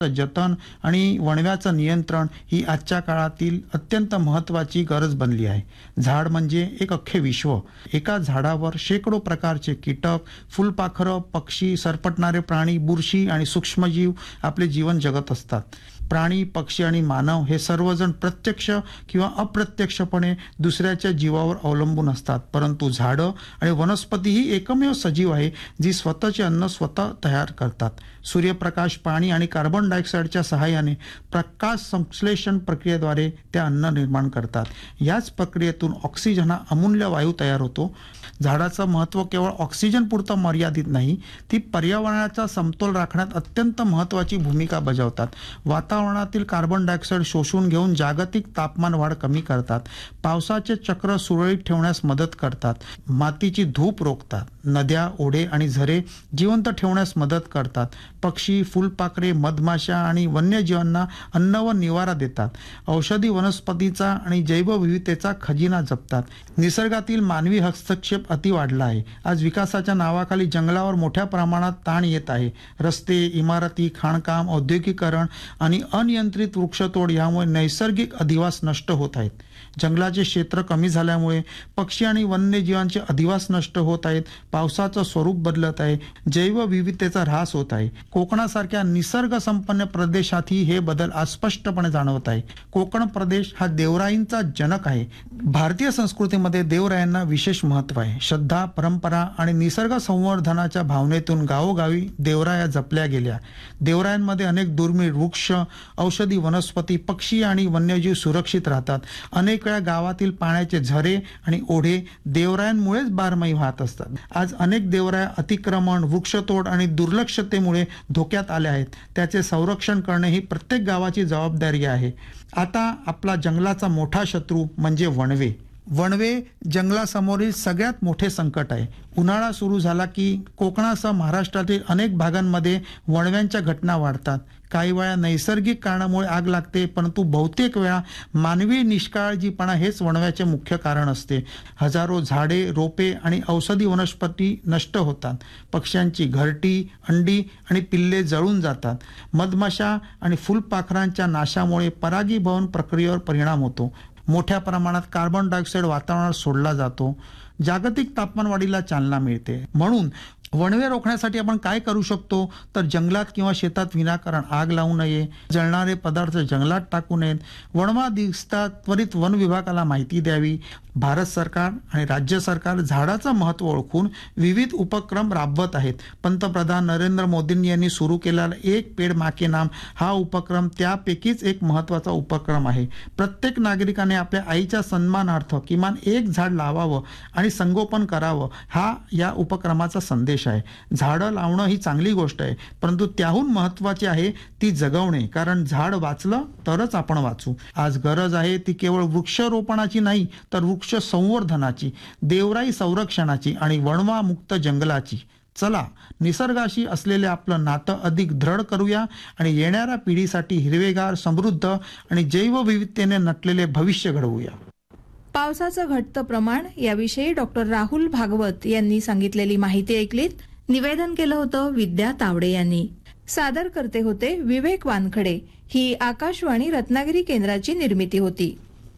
जतन आणि वणव्याचं नियंत्रण ही आजच्या काळातील अत्यंत महत्त्वाची गरज बनली आहे. झाड म्हणजे एक अख्खे विश्व. एका झाडावर शेकडो प्रकारचे कीटक, फुलपाखरं, पक्षी, सरपटणारे प्राणी, बुरशी आणि सूक्ष्मजीव आपले जीवन जगत असतात. प्राणी, पक्षी आणि मानव हे सर्वजण प्रत्यक्ष किंवा अप्रत्यक्षपणे दुसऱ्याच्या जीवावर अवलंबून असतात. परंतु झाडं आणि वनस्पती ही एकमेव सजीव आहे जी स्वतःचे अन्न स्वतः तयार करतात. सूर्यप्रकाश, पाणी आणि कार्बन डायऑक्साईडच्या सहाय्याने प्रकाश संश्लेषण प्रक्रियेद्वारे त्या अन्न निर्माण करतात. याच प्रक्रियेतून ऑक्सिजन हा अमूल्य वायू तयार होतो. झाडाचं महत्त्व केवळ ऑक्सिजन पुरतं मर्यादित नाही, ती पर्यावरणाचा समतोल राखण्यात अत्यंत महत्त्वाची भूमिका बजावतात. वातावरणातील कार्बन डायऑक्साईड शोषून घेऊन जागतिक तापमान वाढ कमी करतात. पावसाचे चक्र सुरळीत ठेवण्यास मदत करतात. मातीची धूप रोखतात. नद्या, ओढे आणि झरे जिवंत ठेवण्यास मदत करतात. पक्षी, फुलपाखरे, मधमाशा आणि वन्यजीवांना अन्न व निवारा देतात. औषधी वनस्पतीचा आणि जैवविविधतेचा खजिना जपतात. निसर्गातील मानवी हस्तक्षेप अति वाढला आहे. आज विकासाच्या नावाखाली जंगलावर मोठ्या प्रमाणात ताण येत आहे. रस्ते, इमारती, खाणकाम, औद्योगिकरण आणि अनियंत्रित वृक्षतोड यामुळे नैसर्गिक अधिवास नष्ट होत आहेत. जंगलाचे क्षेत्र कमी झाल्यामुळे पक्षी आणि वन्यजीवांचे अधिवास नष्ट होत आहेत. पावसाचं स्वरूप बदलत आहे. जैवविविधतेचा ऱ्हास होत आहे. कोकणासारख्या निसर्ग संपन्न प्रदेशातही हे बदल आज स्पष्टपणे जाणवत आहे. कोकण प्रदेश हा देवराईंचा जनक आहे. भारतीय संस्कृतीमध्ये देवरायांना विशेष महत्त्व आहे. श्रद्धा, परंपरा आणि निसर्ग संवर्धनाच्या भावनेतून गावोगावी देवराया जपल्या गेल्या. देवरायांमध्ये अनेक दुर्मिळ वृक्ष, औषधी वनस्पती, पक्षी आणि वन्यजीव सुरक्षित राहतात. अनेक वेळा गावातील पाण्याचे झरे आणि ओढे देवरायांमुळेच बारमाही वाहत असतात. आज अनेक देवराया अतिक्रमण, वृक्षतोड आणि दुर्लक्षतेमुळे धोक्यात आल्या आहेत. त्याचे संरक्षण करणे ही प्रत्येक गावाची जबाबदारी आहे. आता आपला जंगलाचा मोठा शत्रू म्हणजे वणवे. वणवे जंगलासमोरील सगळ्यात मोठे संकट आहे. उन्हाळा सुरू झाला की कोकणासह महाराष्ट्रातील अनेक भागांमध्ये वणव्यांच्या घटना वाढतात. काही वेळा नैसर्गिक कारणामुळे आग लागते, परंतु बहुतेक वेळा मानवी निष्काळजीपणा हेच वणव्याचे मुख्य कारण असते. हजारो झाडे, रोपे आणि औषधी वनस्पती नष्ट होतात. पक्ष्यांची घरटी, अंडी आणि पिल्ले जळून जातात. मधमाशा आणि फुलपाखरांच्या नाशामुळे परागीभवन प्रक्रियेवर परिणाम होतो. मोठ्या प्रमाणात कार्बन डायऑक्साईड वातावरणात सोडला जातो. जागतिक तापमानवाढीला चालना मिळते. म्हणून वणवे रोखण्यासाठी आपण काय करू शकतो तर जंगलात किंवा शेतात विनाकारण आग लावू नये. जळणारे पदार्थ जंगलात टाकू नयेत. वणवा दिसता त्वरित वन विभागाला माहिती द्यावी. भारत सरकार आणि राज्य सरकार झाडाचं महत्त्व ओळखून विविध उपक्रम राबवत आहेत. पंतप्रधान नरेंद्र मोदींनी यांनी सुरू केलेला एक पेड मा के नाम हा उपक्रम त्यापैकीच एक महत्त्वाचा उपक्रम आहे. प्रत्येक नागरिकाने आपल्या आईच्या सन्मानार्थ किमान एक झाड लावावं आणि संगोपन करावं हा या उपक्रमाचा संदेश आहे. झाडं लावणं ही चांगली गोष्ट आहे, परंतु त्याहून महत्त्वाची आहे ती जगवणे. कारण झाड वाचलं तरच आपण वाचू. आज गरज आहे ती केवळ वृक्षारोपणाची नाही तर वृक्ष संवर्धनाची, देवराई संरक्षणाची आणि वणवा मुक्त जंगलाची. चला निसर्गाशी असलेले आपलं नातं अधिक दृढ करूया आणि येणाऱ्या पिढीसाठी हिरवेगार, समृद्ध आणि जैवविविधतेने नटलेले भविष्य घडवूया. पावसाचं घटतं प्रमाण याविषयी डॉक्टर राहुल भागवत यांनी सांगितलेली माहिती ऐकलीत. निवेदन केलं होतं विद्या तावडे यांनी. सादर करते होते विवेक वानखडे. ही आकाशवाणी रत्नागिरी केंद्राची निर्मिती होती.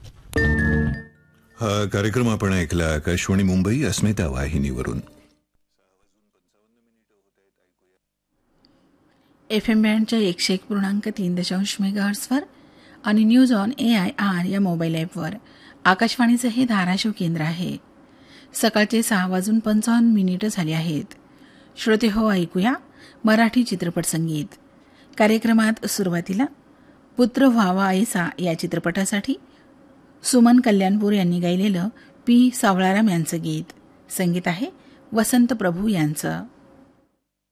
हा कार्यक्रम आपण ऐकला आकाशवाणी मुंबई अस्मिता वाहिनीवरून. FM बँडच्या 101.3 मेगाहर्ट्झवर आणि न्यूज ऑन AIR या मोबाईल ॲपवर आकाशवाणीचं हे धाराशिव केंद्र आहे. सकाळचे 6:55 झाले आहेत. श्रोते हो, ऐकूया मराठी चित्रपट संगीत. कार्यक्रमात सुरुवातीला पुत्र व्हावा ऐसा या चित्रपटासाठी सुमन कल्याणपूर यांनी गायलेलं पी. सावळाराम यांचं गीत. संगीत आहे वसंत प्रभू यांचं.